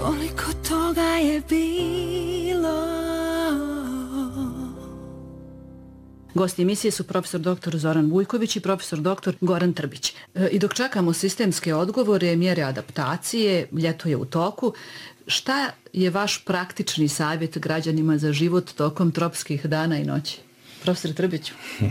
Koliko toga je bilo. Gosti emisije su profesor dr. Zoran Vujković i profesor dr. Goran Trbić. I dok čekamo sistemske odgovore, mjere adaptacije, ljeto je u toku, šta je vaš praktični savjet građanima za život tokom tropskih dana i noći? Profesor Trbiću.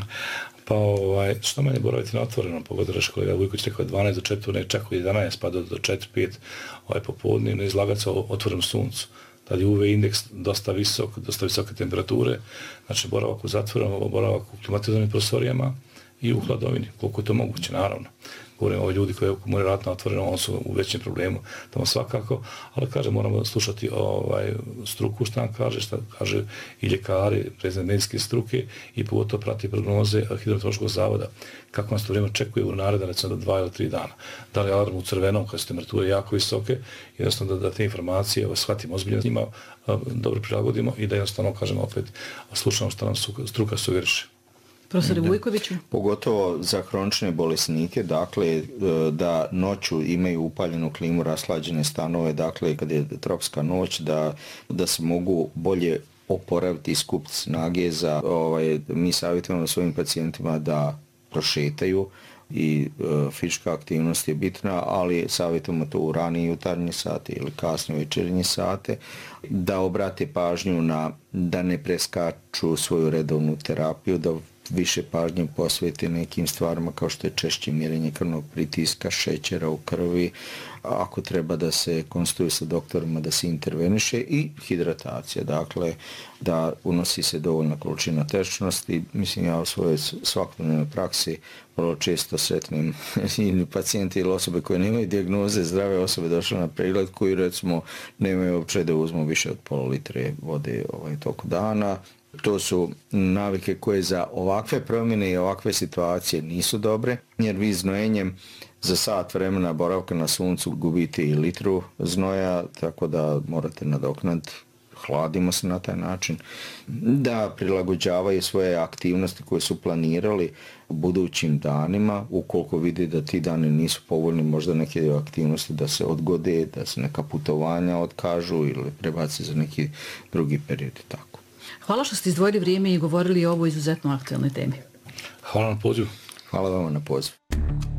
Pa što manje boraviti na otvorenom, pogotovo što kolega Vujković rekao 12 do 4, ne čak od 11 pa do 4-5 popodne, ne izlagati se o otvorenom suncu. Tad je UV indeks dosta visoke temperature, znači boravak u zatvorenom, boravak u klimatizovanim prostorijama i u hladovini, koliko je to moguće, naravno. Govorimo o ljudi koji moraju raditi na otvorenom, oni su u većem problemu, tamo svakako, ali kaže, moramo slušati struku šta nam kaže, šta kaže i ljekari, predstavnici medicinske struke i pogotovo prati prognoze Hidrometeorološkog zavoda. Kako nas to vrijeme očekuje u naredna, recimo do 2 ili 3 dana. Da li je alarm u crvenom, kada su temperature jako visoke, jednostavno da te informacije shvatimo ozbiljno, s njima dobro prilagodimo i da jednostavno, kažemo opet, slušamo šta nam struka sugeriše. Profesor Vujkoviću? Pogotovo za hronične bolesnike, dakle, da noću imaju upaljenu klimu, rashlađene stanove, dakle, kad je tropska noć, da se mogu bolje oporaviti i skupiti snage za, mi savjetujemo svojim pacijentima da prošetaju i fizička aktivnost je bitna, ali savjetujemo to u rani jutarnje sate ili kasne večernje sate, da obrate pažnju da ne preskaču svoju redovnu terapiju, da više pažnje posvete nekim stvarima kao što je češće mjerenje krvnog pritiska, šećera u krvi, ako treba da se konsultuje sa doktorima da se interveniše i hidratacija, dakle da unosi se dovoljna količina tečnosti. Mislim, ja u svojoj svakodnevnoj praksi vrlo često sretnim i pacijenti ili osobe koje nemaju dijagnoze, zdrave osobe došle na pregled koji recimo nemaju uopće da uzmu više od pola litre vode toku dana. To su navike koje za ovakve promjene i ovakve situacije nisu dobre, jer vi znojenjem za sat vremena boravka na suncu gubite i litru znoja, tako da morate nadoknaditi, hladimo se na taj način, da prilagođavaju svoje aktivnosti koje su planirali u budućim danima, ukoliko vidi da ti dani nisu povoljni, možda neke aktivnosti da se odgode, da se neka putovanja otkažu ili prebaci za neki drugi period i tako. Hvala što ste izdvojili vrijeme i govorili o ovoj izuzetno aktualnoj temi. Hvala na pozivu. Hvala vama na pozivu.